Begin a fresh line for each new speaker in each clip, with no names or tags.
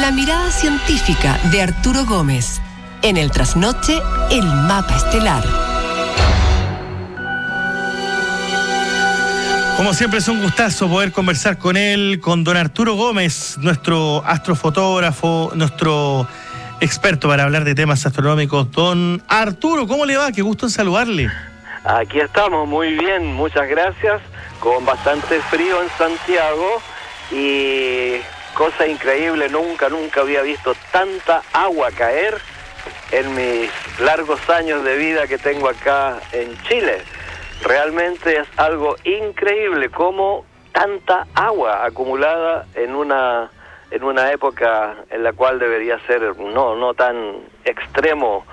La mirada científica de Arturo Gómez. En el trasnoche, el mapa estelar.
Como siempre es un gustazo poder conversar con él, con don Arturo Gómez, nuestro astrofotógrafo, nuestro experto para hablar de temas astronómicos. Don Arturo, ¿cómo le va? Qué gusto en saludarle.
Aquí estamos, muy bien, muchas gracias, con bastante frío en Santiago y cosa increíble, nunca había visto tanta agua caer en mis largos años de vida que tengo acá en Chile. Realmente es algo increíble como tanta agua acumulada en una época en la cual debería ser no tan extremo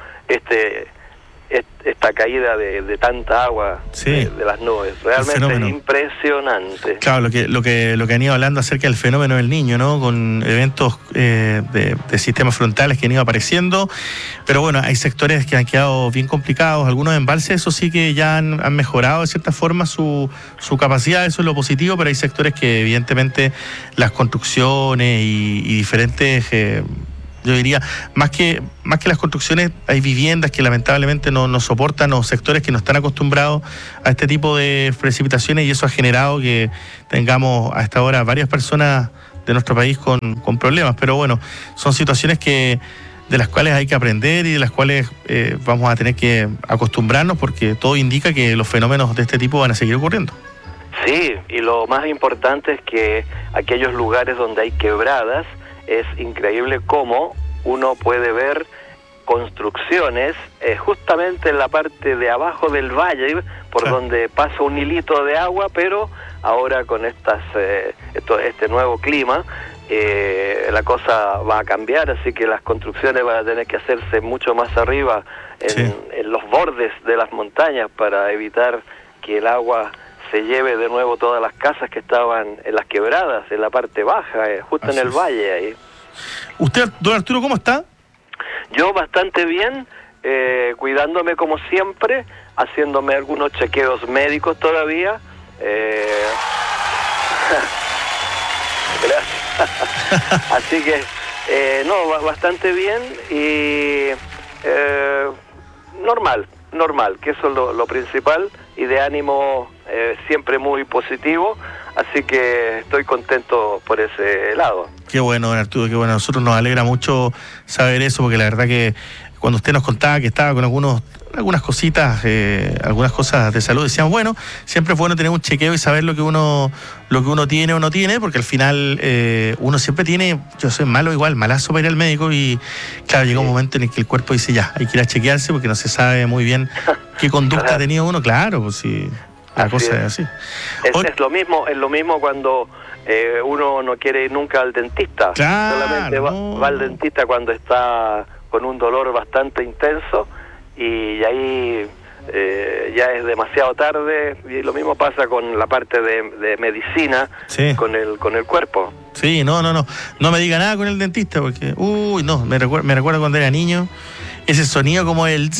esta caída de tanta agua, sí, de las nubes. Realmente es impresionante.
Claro, lo que han ido hablando acerca del fenómeno del Niño, ¿no? Con eventos de sistemas frontales que han ido apareciendo, pero bueno, hay sectores que han quedado bien complicados, algunos embalses, eso sí que ya han mejorado de cierta forma su capacidad, eso es lo positivo, pero hay sectores que evidentemente las construcciones y diferentes... yo diría, más que las construcciones, hay viviendas que lamentablemente no soportan, o sectores que no están acostumbrados a este tipo de precipitaciones, y eso ha generado que tengamos a esta hora varias personas de nuestro país con problemas. Pero bueno, son situaciones de las cuales hay que aprender y de las cuales vamos a tener que acostumbrarnos, porque todo indica que los fenómenos de este tipo van a seguir ocurriendo.
Sí, y lo más importante es que aquellos lugares donde hay quebradas, es increíble cómo uno puede ver construcciones justamente en la parte de abajo del valle, por donde pasa un hilito de agua, pero ahora con este nuevo clima, la cosa va a cambiar, así que las construcciones van a tener que hacerse mucho más arriba, en los bordes de las montañas, para evitar que el agua se lleve de nuevo todas las casas que estaban en las quebradas, en la parte baja, justo así en el valle ahí.
¿Usted, don Arturo, cómo está?
Yo bastante bien, cuidándome como siempre, haciéndome algunos chequeos médicos todavía. Gracias. Así que, bastante bien y normal, que eso es lo principal, y de ánimo siempre muy positivo, así que estoy contento por ese lado.
Qué bueno, don Arturo, qué bueno. A nosotros nos alegra mucho saber eso, porque la verdad que cuando usted nos contaba que estaba con algunas cositas, algunas cosas de salud, decíamos, bueno, siempre es bueno tener un chequeo y saber lo que uno tiene o no tiene, porque al final uno siempre tiene, yo soy malazo para ir al médico, y claro, llega un momento en el que el cuerpo dice, ya, hay que ir a chequearse porque no se sabe muy bien qué conducta ha tenido uno, claro, pues sí, la cosa es así.
Es lo mismo cuando uno no quiere ir nunca al dentista,
claro,
solamente va al dentista cuando está con un dolor bastante intenso, y ahí ya es demasiado tarde, y lo mismo pasa con la parte de medicina, sí, con el cuerpo.
Sí, no me diga nada con el dentista, porque me recuerda cuando era niño, ese sonido como el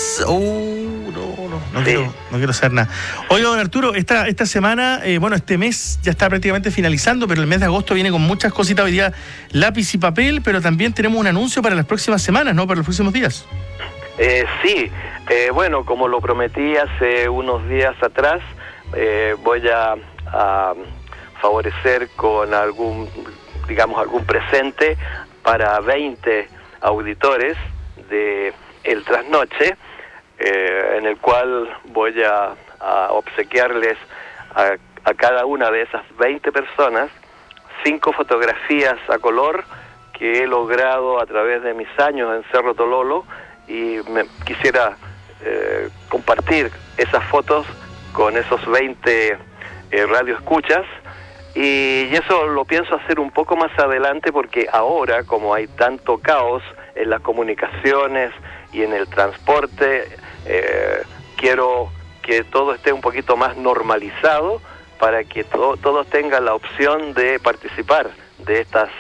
no quiero saber nada. Oiga, don Arturo, esta semana, este mes ya está prácticamente finalizando, pero el mes de agosto viene con muchas cositas. Hoy día lápiz y papel, pero también tenemos un anuncio para las próximas semanas, ¿no? Para los próximos días.
Sí, como lo prometí hace unos días atrás, voy a favorecer con algún presente para 20 auditores de El Trasnoche, en el cual voy a obsequiarles a cada una de esas 20 personas 5 fotografías a color que he logrado a través de mis años en Cerro Tololo, y quisiera compartir esas fotos con esos 20 radioescuchas, y eso lo pienso hacer un poco más adelante, porque ahora, como hay tanto caos en las comunicaciones y en el transporte, quiero que todo esté un poquito más normalizado, para que todos tengan la opción de participar de estas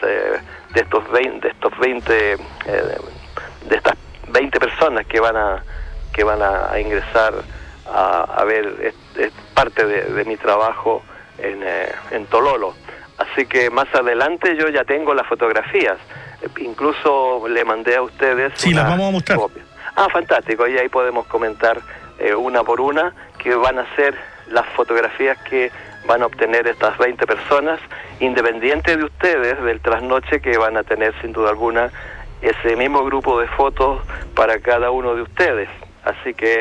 20 personas que van a ingresar a ver parte de mi trabajo en Tololo. Así que más adelante yo ya tengo las fotografías. Incluso le mandé a ustedes.
Sí, las vamos a mostrar.
Copia. Fantástico. Y ahí podemos comentar una por una, que van a ser las fotografías que van a obtener estas 20 personas, independiente de ustedes, del trasnoche, que van a tener sin duda alguna ese mismo grupo de fotos para cada uno de ustedes. Así que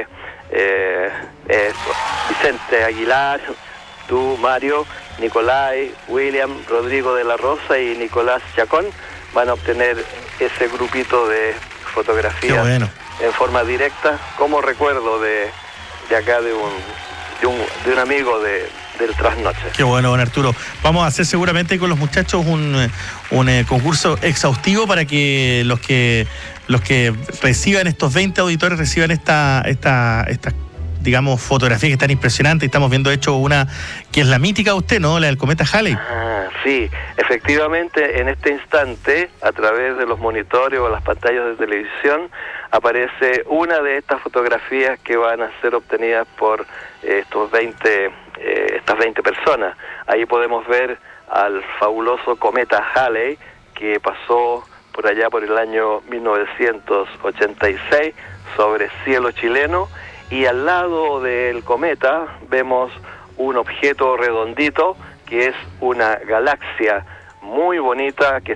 Vicente Aguilar, tú, Mario, Nicolai, William, Rodrigo de la Rosa y Nicolás Chacón van a obtener ese grupito de fotografías en forma directa, como recuerdo de acá de un amigo del trasnoche.
Qué bueno, don Arturo. Vamos a hacer seguramente con los muchachos un concurso exhaustivo para que los que reciban, estos 20 auditores, reciban esta digamos, fotografía que es tan impresionante. Estamos viendo, hecho, una que es la mítica de usted, ¿no? La del cometa Halley.
Sí, efectivamente, en este instante, a través de los monitores o las pantallas de televisión, aparece una de estas fotografías que van a ser obtenidas por estas 20 personas. Ahí podemos ver al fabuloso cometa Halley, que pasó por allá por el año 1986 sobre cielo chileno, y al lado del cometa vemos un objeto redondito que es una galaxia muy bonita que